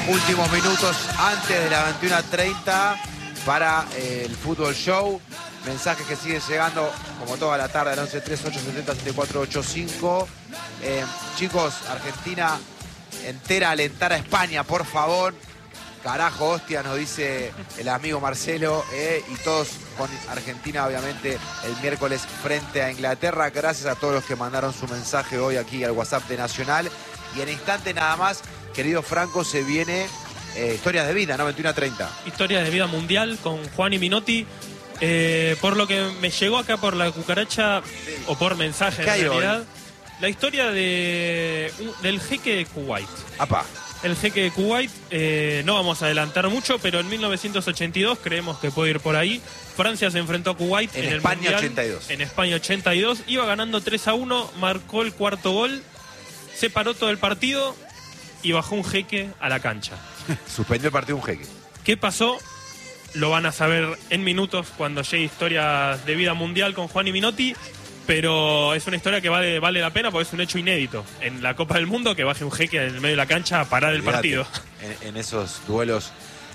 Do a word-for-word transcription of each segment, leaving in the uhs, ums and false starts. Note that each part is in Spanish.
Últimos minutos antes de las veintiuna treinta para eh, el Fútbol Show. Mensajes que siguen llegando como toda la tarde al once tres ocho siete cero siete cuatro ocho cinco. Eh, chicos, Argentina entera a alentar a España, por favor. Carajo, hostia, nos dice el amigo Marcelo. Eh, y todos con Argentina, obviamente, el miércoles frente a Inglaterra. Gracias a todos los que mandaron su mensaje hoy aquí al WhatsApp de Nacional. Y en instante nada más, querido Franco, se viene eh, Historias de Vida, ¿no? veintiuna treinta. Historias de Vida Mundial con Juan y Minotti. Eh, por lo que me llegó acá por la cucaracha, sí, o por mensaje en realidad, hoy? La historia de del jeque de Kuwait. Apá. El jeque de Kuwait, eh, no vamos a adelantar mucho, pero en mil novecientos ochenta y dos, creemos que puede ir por ahí, Francia se enfrentó a Kuwait en, en España el Mundial, ochenta y dos. En España ochenta y dos, iba ganando tres a uno, marcó el cuarto gol, se paró todo el partido y bajó un jeque a la cancha. Suspendió el partido un jeque. ¿Qué pasó? Lo van a saber en minutos cuando llegue Historias de Vida Mundial con Juan y Minotti, pero es una historia que vale, vale la pena porque es un hecho inédito en la Copa del Mundo que baje un jeque en el medio de la cancha a parar el partido. En, en esos duelos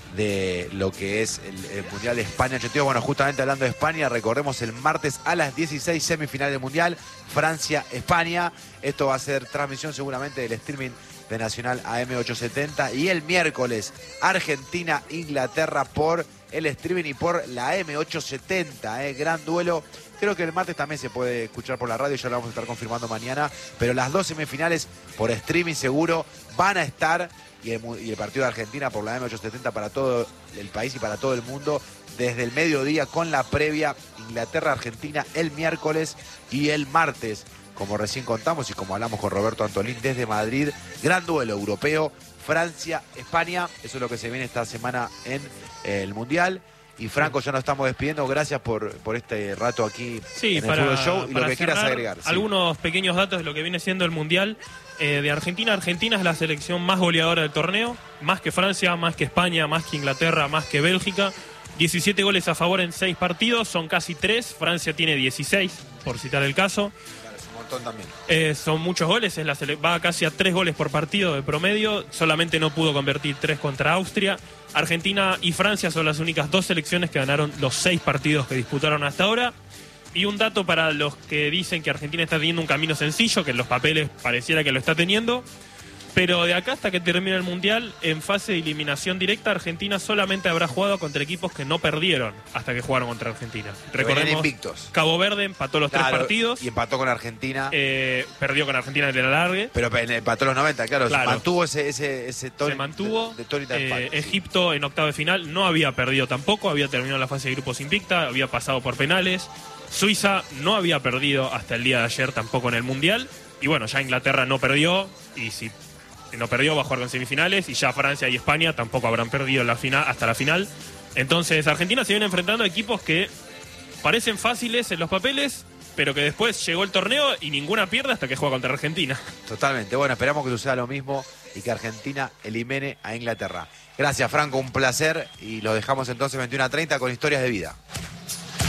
de lo que es el, el Mundial de España ochenta y dos. Bueno, justamente hablando de España, recordemos el martes a las dieciséis, semifinal del Mundial, Francia-España. Esto va a ser transmisión seguramente del streaming de Nacional A M ochocientos setenta. Y el miércoles, Argentina-Inglaterra por el streaming y por la A M ochocientos setenta. Eh, gran duelo. Creo que el martes también se puede escuchar por la radio, ya lo vamos a estar confirmando mañana. Pero las dos semifinales por streaming seguro van a estar. Y el, y el partido de Argentina por la A M ochocientos setenta para todo el país y para todo el mundo. Desde el mediodía con la previa Inglaterra-Argentina el miércoles y el martes. Como recién contamos y como hablamos con Roberto Antolín desde Madrid. Gran duelo europeo. Francia-España. Eso es lo que se viene esta semana en eh, el Mundial. Y Franco, ya nos estamos despidiendo. Gracias por, por este rato aquí sí, en el para, Fútbol Show. Y lo que quieras agregar. Sí. Algunos pequeños datos de lo que viene siendo el Mundial eh, de Argentina. Argentina es la selección más goleadora del torneo. Más que Francia, más que España, más que Inglaterra, más que Bélgica. diecisiete goles a favor en seis partidos. Son casi tres. Francia tiene dieciséis, por citar el caso. También. Eh, son muchos goles, es la va casi a tres goles por partido de promedio, solamente no pudo convertir tres contra Austria. Argentina y Francia son las únicas dos selecciones que ganaron los seis partidos que disputaron hasta ahora. Y un dato para los que dicen que Argentina está teniendo un camino sencillo, que en los papeles pareciera que lo está teniendo. Pero de acá hasta que termine el Mundial, en fase de eliminación directa, Argentina solamente habrá jugado contra equipos que no perdieron hasta que jugaron contra Argentina. Recordemos, invictos. Cabo Verde empató los claro, tres partidos. Y empató con Argentina. Eh, perdió con Argentina en el alargue. Pero empató los noventa, claro. claro. Se mantuvo ese, ese, ese tono. Se mantuvo. De, de eh, Egipto en octavo de final no había perdido tampoco. Había terminado la fase de grupos invicta. Había pasado por penales. Suiza no había perdido hasta el día de ayer tampoco en el Mundial. Y bueno, ya Inglaterra no perdió. Y si no perdió, va a jugar con semifinales. Y ya Francia y España tampoco habrán perdido la final, hasta la final. Entonces Argentina se viene enfrentando a equipos que parecen fáciles en los papeles, pero que después llegó el torneo y ninguna pierde hasta que juega contra Argentina. Totalmente. Bueno, esperamos que suceda lo mismo y que Argentina elimine a Inglaterra. Gracias, Franco, un placer. Y lo dejamos entonces veintiuna treinta con Historias de Vida.